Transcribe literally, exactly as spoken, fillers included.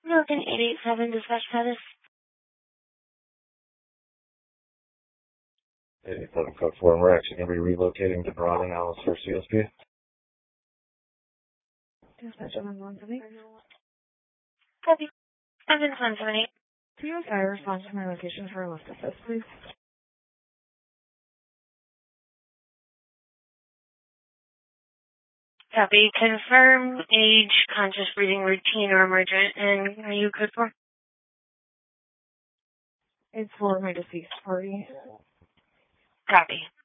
American eight eight seven, dispatch status. eight eight seven, code four, and we're actually going to be relocating to Broading, Alice for C S P. Dispatch seven one seven eight. Copy. seven one seven eight. Do you have fire response to my location for a list assist, please? Copy. Confirm age, conscious breathing, routine, or emergent, and are you code for? It's for my deceased party. Copy.